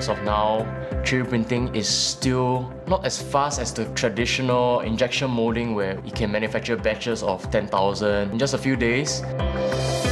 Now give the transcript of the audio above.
as of now, 3D printing is still not as fast as the traditional injection molding where you can manufacture batches of 10,000 in just a few days.